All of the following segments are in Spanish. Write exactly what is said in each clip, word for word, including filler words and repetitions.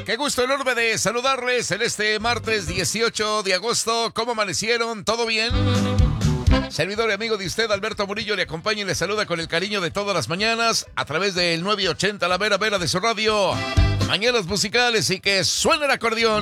Qué gusto enorme de saludarles en este martes dieciocho de agosto. ¿Cómo amanecieron? ¿Todo bien? Servidor y amigo de usted, Alberto Murillo, le acompaña y le saluda con el cariño de todas las mañanas a través del nueve ochenta La Vera Vera de su radio. Mañanas musicales y que suene el acordeón.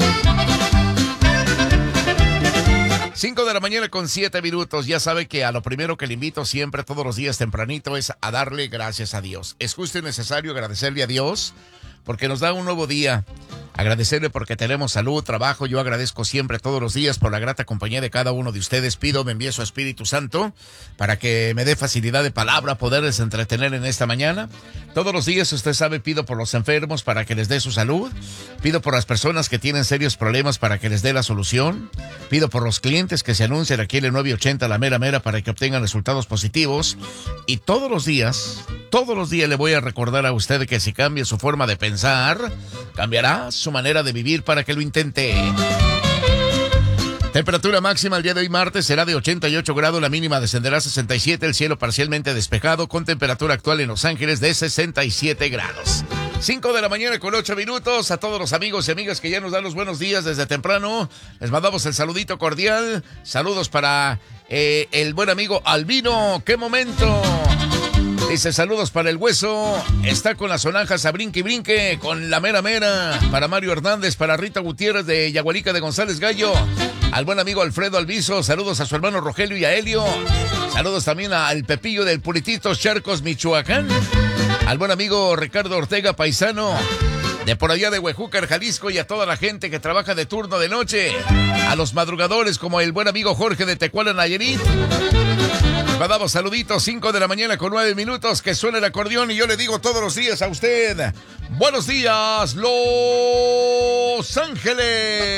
cinco de la mañana con siete minutos. Ya sabe que a lo primero que le invito siempre, todos los días tempranito, es a darle gracias a Dios. Es justo y necesario agradecerle a Dios porque nos da un nuevo día. Agradecerle porque tenemos salud, trabajo. Yo agradezco siempre todos los días por la grata compañía de cada uno de ustedes. Pido, me envíe su Espíritu Santo para que me dé facilidad de palabra, poderles entretener en esta mañana. Todos los días, usted sabe, pido por los enfermos para que les dé su salud. Pido por las personas que tienen serios problemas para que les dé la solución. Pido por los clientes que se anuncian aquí en el nueve ochenta La Mera Mera para que obtengan resultados positivos. Y todos los días, todos los días le voy a recordar a usted que si cambia su forma de pensar, cambiará su manera de vivir para que lo intente. Temperatura máxima el día de hoy martes será de ochenta y ocho grados, la mínima descenderá a sesenta y siete, el cielo parcialmente despejado con temperatura actual en Los Ángeles de sesenta y siete grados. cinco de la mañana con ocho minutos. A todos los amigos y amigas que ya nos dan los buenos días desde temprano, les mandamos el saludito cordial. Saludos para eh, el buen amigo Albino. ¡Qué momento! Dice, saludos para el hueso, está con las sonajas a brinque y brinque, con la mera mera, para Mario Hernández, para Rita Gutiérrez de Yagualica de González Gallo, al buen amigo Alfredo Alviso, saludos a su hermano Rogelio y a Helio, saludos también al Pepillo del Purititos Charcos, Michoacán, al buen amigo Ricardo Ortega Paisano, de por allá de Huejúcar, Jalisco, y a toda la gente que trabaja de turno de noche, a los madrugadores como el buen amigo Jorge de Tecuala, Nayarit. Mandamos saluditos, cinco de la mañana con nueve minutos, que suene el acordeón y yo le digo todos los días a usted, buenos días, Los Ángeles.